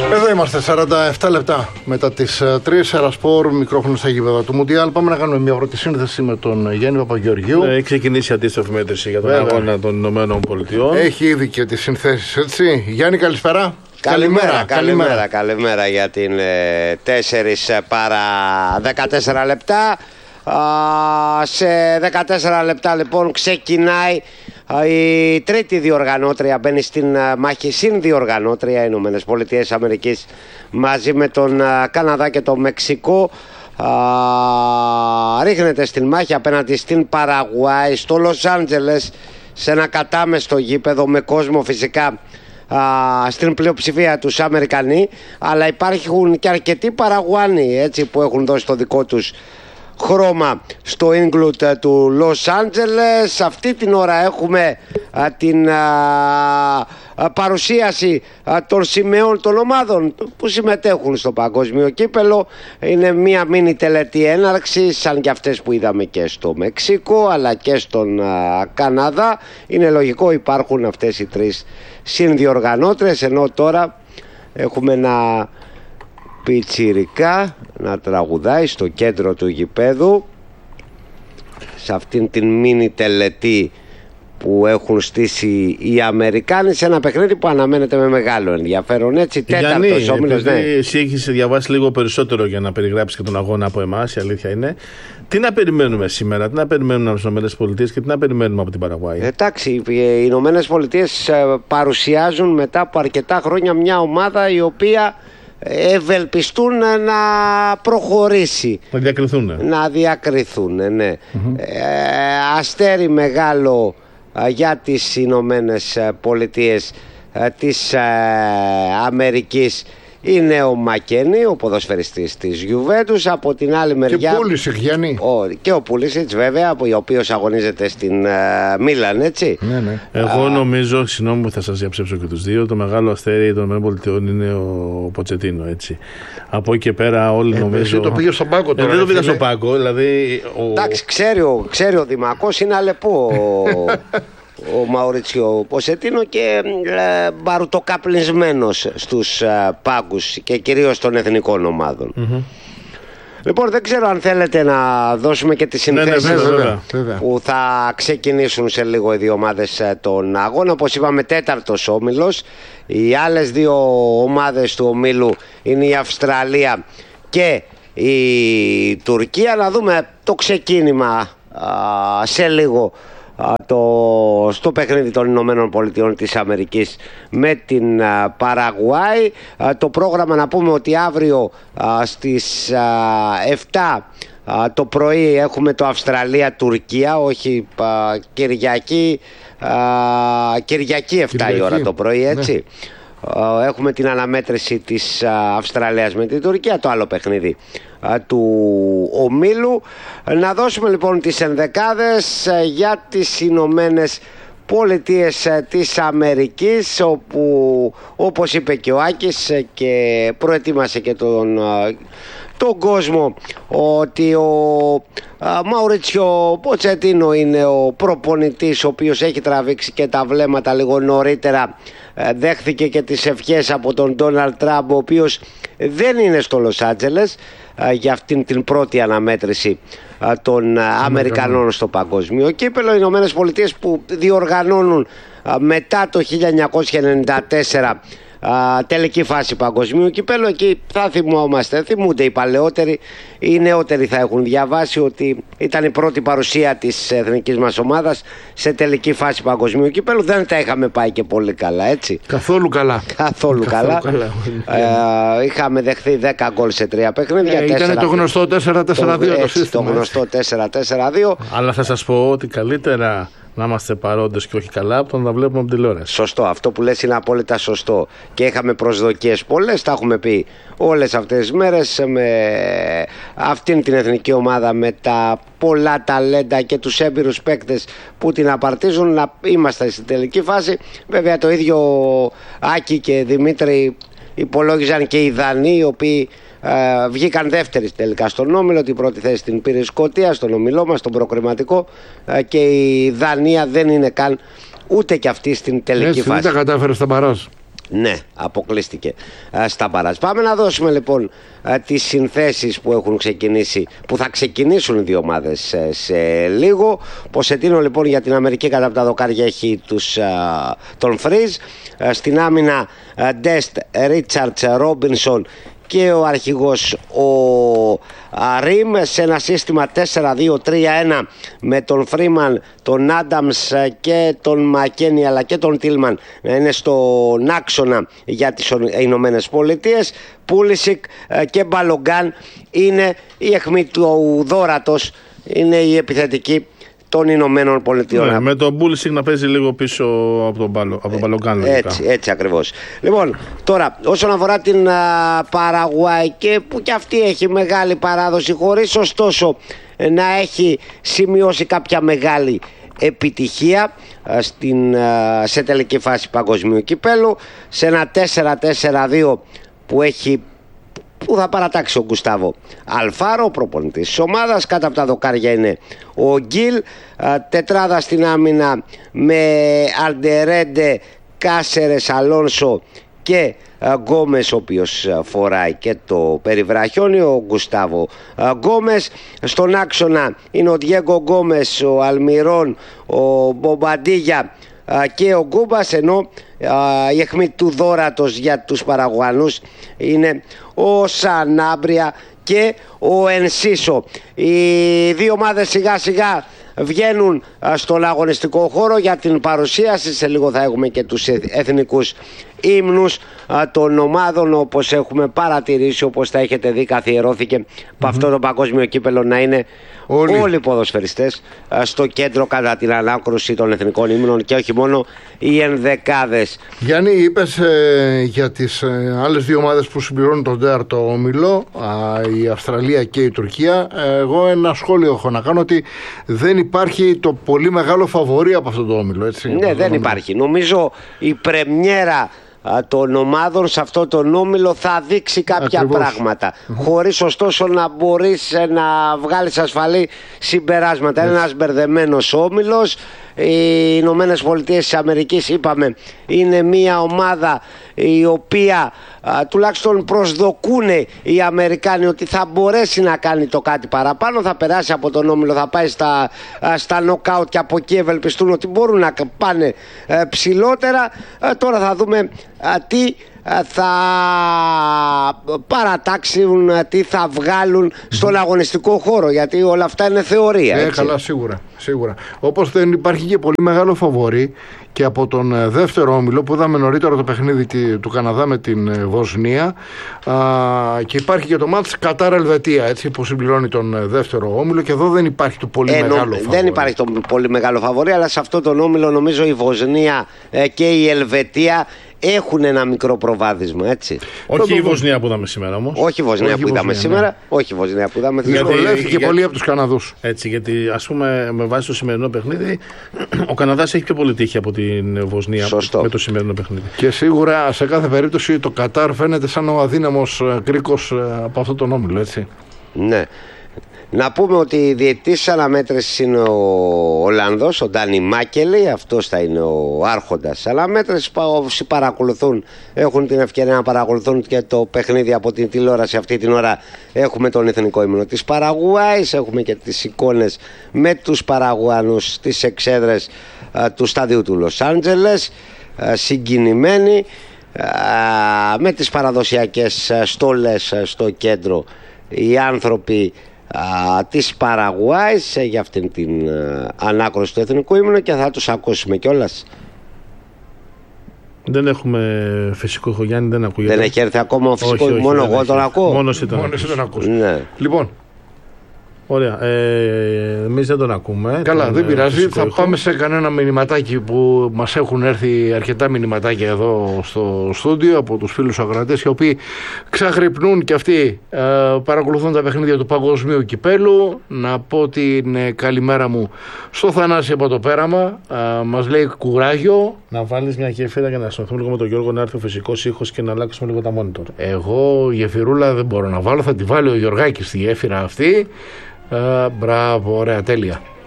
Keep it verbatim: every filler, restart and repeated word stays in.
Εδώ είμαστε, σαράντα επτά λεπτά μετά τις τρεις. Ερασπορ, μικρόφωνο στα γήπεδα του Μουντιάλ. Πάμε να κάνουμε μια πρώτη σύνδεση με τον Γιάννη Παπαγεωργίου. Έχει ξεκινήσει η αντίστοιχη μέτρηση για τον Βέβαια. αγώνα των Ηνωμένων Πολιτειών. Έχει ήδη και τις συνθέσεις, έτσι. Γιάννη, καλησπέρα. Καλημέρα, καλημέρα, καλημέρα, καλημέρα για την ε, τέσσερις παρά δεκατέσσερα λεπτά. Α, σε δεκατέσσερα λεπτά λοιπόν ξεκινάει α, η τρίτη διοργανώτρια, μπαίνει στην α, μάχη συνδιοργανώτρια, οι Ηνωμένες Πολιτείες Αμερικής μαζί με τον α, Καναδά και το Μεξικό. Α, ρίχνεται στην μάχη απέναντι στην Παραγουάη, στο Λος Άντζελες, σε ένα κατάμεστο γήπεδο με κόσμο φυσικά α, στην πλειοψηφία τους Αμερικανοί, αλλά υπάρχουν και αρκετοί Παραγουάνοι, έτσι, που έχουν δώσει το δικό τους χρώμα στο Inglewood του Λος Άντζελες. Αυτή την ώρα έχουμε α, την α, α, παρουσίαση α, των σημαίων των ομάδων που συμμετέχουν στο παγκόσμιο κύπελο. Είναι μια μίνι τελετή έναρξη, σαν και αυτές που είδαμε και στο Μεξικό αλλά και στον α, Καναδά. Είναι λογικό, υπάρχουν αυτές οι τρεις συνδιοργανώτρες, ενώ τώρα έχουμε ένα πιτσιρικά να τραγουδάει στο κέντρο του γηπέδου σε αυτήν την μίνι τελετή που έχουν στήσει οι Αμερικάνοι, σε ένα παιχνίδι που αναμένεται με μεγάλο ενδιαφέρον, έτσι. Τέταρτος όμιλος, ναι. Εσύ έχεις διαβάσει λίγο περισσότερο για να περιγράψεις και τον αγώνα από εμάς, η αλήθεια είναι. Τι να περιμένουμε σήμερα, τι να περιμένουμε από τις Ηνωμένες Πολιτείες και τι να περιμένουμε από την Παραγουάη? Εντάξει, οι Ηνωμένες Πολιτείες παρουσιάζουν μετά από αρκετά χρόνια μια ομάδα η οποία ευελπιστούν να προχωρήσει, να διακριθούν, να διακριθούν ναι. Mm-hmm. ε, αστέρι μεγάλο ε, για τις Ηνωμένες Πολιτείες ε, της ε, Αμερικής είναι ο Μακένι, ο ποδοσφαιριστής της Γιουβέντους. Από την άλλη μεριά και Πούλησιτ, Γιάννη. Ο, και ο Πούλησιτ, βέβαια, ο οποίος αγωνίζεται στην uh, Μίλαν, έτσι. Ναι, ναι. Εγώ uh, νομίζω, συγγνώμη που θα σας διαψεύσω και τους δύο, το μεγάλο αστέρι των ΗΠΑ είναι ο Ποτσετίνο, έτσι. Από εκεί και πέρα όλοι ε, νομίζω... Εσύ το πήγε στον πάγκο τώρα. Ε, δεν το πήγα στον πάγκο, δηλαδή... Ο... Εντάξει, ξέρει ο, ξέρει ο Δημακός, είναι αλεπό ο Μαουριτσιό Ποτσετίνο και ε, μπαρουτοκαπλισμένος στους ε, πάγκους και κυρίως των εθνικών ομάδων. Mm-hmm. Λοιπόν, δεν ξέρω αν θέλετε να δώσουμε και τις συνθέσεις ναι, ναι, βέβαια, βέβαια. που θα ξεκινήσουν σε λίγο οι δύο ομάδες ε, των αγώνα. Όπως είπαμε, τέταρτος όμιλος. Οι άλλες δύο ομάδες του ομίλου είναι η Αυστραλία και η Τουρκία. Να δούμε το ξεκίνημα α, σε λίγο Το, στο παιχνίδι των Ηνωμένων Πολιτειών της Αμερικής με την α, Παραγουάη. Α, το πρόγραμμα, να πούμε ότι αύριο α, στις α, εφτά α, το πρωί έχουμε το Αυστραλία-Τουρκία, όχι α, Κυριακή, α, Κυριακή εφτά Κυριακή. Η ώρα το πρωί, έτσι. Ναι. Έχουμε την αναμέτρηση της Αυστραλίας με την Τουρκία, το άλλο παιχνίδι του ομίλου. Να δώσουμε λοιπόν τις ενδεκάδες για τις Ηνωμένες Πολιτείες της Αμερικής, όπου, όπως είπε και ο Άκης και προετοίμασε και τον, τον κόσμο, ότι ο Μαουριτσιό Ποτσετίνο είναι ο προπονητής ο οποίος έχει τραβήξει και τα βλέμματα λίγο νωρίτερα. Δέχθηκε και τις ευχές από τον Ντόναλντ Τραμπ, ο οποίος δεν είναι στο Λος Άντζελες για αυτήν την πρώτη αναμέτρηση των Αμερικανών στο παγκόσμιο κύπελο. Οι Ηνωμένες Πολιτείες που διοργανώνουν μετά το χίλια εννιακόσια ενενήντα τέσσερα Α, τελική φάση παγκοσμίου κυπέλου. Εκεί θα θυμόμαστε, θυμούνται οι παλαιότεροι, οι νεότεροι θα έχουν διαβάσει ότι ήταν η πρώτη παρουσία της εθνικής μας ομάδας σε τελική φάση παγκοσμίου κυπέλου. Δεν τα είχαμε πάει και πολύ καλά, έτσι. Καθόλου καλά. Καθόλου, Καθόλου καλά, καλά. Ε, είχαμε δεχθεί δέκα γκολ σε τρία παιχνίδια. ε, Ήταν το γνωστό τέσσερα τέσσερα δύο το, το σύστημα. Το γνωστό τέσσερα τέσσερα δύο. Αλλά θα σας πω ότι καλύτερα να είμαστε παρόντες και όχι καλά από το να βλέπουμε από τηλεόραση. Σωστό, αυτό που λες είναι απόλυτα σωστό. Και είχαμε προσδοκίες πολλές, τα έχουμε πει όλες αυτές τις μέρες, με αυτήν την εθνική ομάδα, με τα πολλά ταλέντα και τους έμπειρους παίκτες που την απαρτίζουν, να είμαστε στην τελική φάση. Βέβαια το ίδιο Άκη και Δημήτρη υπολόγιζαν και οι Δανείοι, οι οποίοι ε, βγήκαν δεύτεροι τελικά στον όμιλο. Την πρώτη θέση την πήρε η Σκωτία στον όμιλό μας, στον προκριματικό, ε, και η Δανία δεν είναι καν ούτε και αυτή στην τελική έτσι, φάση. Δεν τα κατάφερε στα μπαράζ. Ναι, αποκλείστηκε στα μπαράζ. Πάμε να δώσουμε λοιπόν τις συνθέσεις που έχουν ξεκινήσει, που θα ξεκινήσουν οι δύο ομάδες σε λίγο. Ποσετίνο λοιπόν για την Αμερική κάτω από τα δοκάρια έχει τους, τον Φρίζ. Στην άμυνα Ντεστ, Ρίτσαρτς, Ρόμπινσον και ο αρχηγός ο Ριμ, σε ένα σύστημα τέσσερα δύο τρία ένα με τον Φρίμαν, τον Άνταμς και τον Μακένι αλλά και τον Τίλμαν να είναι στον άξονα για τις Ηνωμένες Πολιτείες. Πούλισικ και Μπαλογκάν είναι η αιχμή του δόρατος, είναι η επιθετική των Ηνωμένων Πολιτειών. Ναι, με τον Πούλισικ να παίζει λίγο πίσω από τον, Μπαλο, από τον Μπαλογκάν. Έτσι, έτσι ακριβώς. Λοιπόν, τώρα όσον αφορά την α, Παραγουάη, και που και αυτή έχει μεγάλη παράδοση, χωρίς ωστόσο να έχει σημειώσει κάποια μεγάλη επιτυχία α, στην, α, σε τελική φάση παγκοσμίου κυπέλου, σε ένα τέσσερα τέσσερα δύο που έχει που θα παρατάξει ο Γκουστάβο Αλφάρο, ο προπονητής της ομάδας. Κάτω από τα δοκάρια είναι ο Γκίλ, τετράδα στην άμυνα με Αλντερέντε, Κάσερες, Αλόνσο και Γκόμες, ο οποίος φοράει και το περιβραχιόνι, ο Γκουστάβο Γκόμες. Στον άξονα είναι ο Διέγκο Γκόμες, ο Αλμιρόν, ο Μπομπαντίγια και ο Γκούμπας, ενώ η αιχμή του δόρατος για τους Παραγουανούς είναι ο Σανάμπρια και ο Ενσίσο. Οι δύο ομάδες σιγά σιγά βγαίνουν στον αγωνιστικό χώρο για την παρουσίαση. Σε λίγο θα έχουμε και τους εθνικούς ύμνους των ομάδων, όπως έχουμε παρατηρήσει, όπως θα έχετε δει, καθιερώθηκε mm-hmm. από αυτό το παγκόσμιο κύπελο να είναι όλοι, όλοι οι ποδοσφαιριστές στο κέντρο κατά την ανάκρουση των εθνικών ύμνων και όχι μόνο οι ενδεκάδες. Γιάννη, είπες ε, για τις ε, άλλες δύο ομάδες που συμπληρώνουν τον τέταρτο όμιλο, η Αυστραλία και η Τουρκία. Εγώ ένα σχόλιο έχω να κάνω, ότι δεν υπάρχει το πολύ μεγάλο φαβορί από αυτό το όμιλο, έτσι. Ναι, δεν υπάρχει. Νομίζω η πρεμιέρα των ομάδων σε αυτό τον όμιλο θα δείξει κάποια Ακριβώς. πράγματα mm-hmm. χωρίς ωστόσο να μπορείς να βγάλεις ασφαλή συμπεράσματα. Είναι ένας μπερδεμένος όμιλος. Οι Ηνωμένες Πολιτείες της Αμερικής, είπαμε, είναι μια ομάδα η οποία α, τουλάχιστον προσδοκούν οι Αμερικάνοι ότι θα μπορέσει να κάνει το κάτι παραπάνω, θα περάσει από τον όμιλο, θα πάει στα, α, στα νοκάουτ και από εκεί ευελπιστούν ότι μπορούν να πάνε α, ψηλότερα. Α, τώρα θα δούμε α, τι θα παρατάξουν, τι θα βγάλουν στον αγωνιστικό χώρο, γιατί όλα αυτά είναι θεωρία. Ε, καλά, σίγουρα, σίγουρα. Όπως δεν υπάρχει και πολύ μεγάλο φαβορί και από τον δεύτερο όμιλο που είδαμε νωρίτερα το παιχνίδι του Καναδά με την Βοσνία, α, και υπάρχει και το μάτς Κατάρ-Ελβετία, έτσι, που συμπληρώνει τον δεύτερο όμιλο, και εδώ δεν υπάρχει το πολύ ε, μεγάλο νο, φαβορί. Δεν υπάρχει το πολύ μεγάλο φαβορί, αλλά σε αυτό τον όμιλο νομίζω η Βοσνία ε, και η Ελβετία έχουν ένα μικρό προβάδισμα, έτσι. Όχι η Βοσνία που είδαμε σήμερα όμως. Όχι η Βοσνία που είδαμε σήμερα. Ναι. Όχι η Βοσνία που είδαμε. Δυσκολεύτηκε για... πολύ από τους Καναδούς. Έτσι, γιατί ας πούμε με βάση το σημερινό παιχνίδι, ο Καναδάς έχει πιο πολύ τύχη από την Βοσνία. Σωστό. Με το σημερινό παιχνίδι. Και σίγουρα σε κάθε περίπτωση το Κατάρ φαίνεται σαν ο αδύναμος κρίκος από αυτό τον όμιλο, έτσι. Ναι. Να πούμε ότι η διαιτητής αναμέτρησης είναι ο Ολλανδός, ο Ντάνι Μάκελη. Αυτός θα είναι ο άρχοντας αναμέτρησης. Όσοι παρακολουθούν, έχουν την ευκαιρία να παρακολουθούν και το παιχνίδι από την τηλεόραση. Αυτή την ώρα έχουμε τον εθνικό ύμνο της Παραγουάης, έχουμε και τις εικόνες με τους Παραγουανούς στις εξέδρες α, του στάδιου του Λος Άντζελες, α, συγκινημένοι, α, με τις παραδοσιακές στόλες στο κέντρο, οι άνθρωποι Α, της Παραγουάης ε, για αυτήν την α, ανάκρωση του εθνικού ύμνου, και θα τους ακούσουμε κιόλας. Δεν έχουμε φυσικό ήχο, Γιάννη, δεν ακούγεται. Δεν έχει έρθει ακόμα ο φυσικό ήχο, μόνο εγώ τον ακούω. Μόνο εσύ τον ακούς. Ναι. Λοιπόν, ωραία. Ε, εμείς δεν τον ακούμε. Καλά, τον, δεν πειράζει. Θα ήχο. πάμε σε κανένα μηνυματάκι που μας έχουν έρθει αρκετά μηνυματάκια εδώ στο στούντιο από τους φίλους ακροατές, οι οποίοι ξαχρυπνούν και αυτοί, ε, παρακολουθούν τα παιχνίδια του παγκοσμίου κυπέλου. Να πω την καλημέρα μου στο Θανάση από το Πέραμα. Ε, μας λέει κουράγιο. Να βάλεις μια γέφυρα για να αισθανθούμε λίγο με τον Γιώργο, να έρθει ο φυσικός ήχος και να αλλάξουμε λίγο τα monitor. Εγώ γεφυρούλα δεν μπορώ να βάλω, θα τη βάλει ο Γιωργάκης στη γέφυρα αυτή. Uh, μπράβο, ωραία, τέλεια.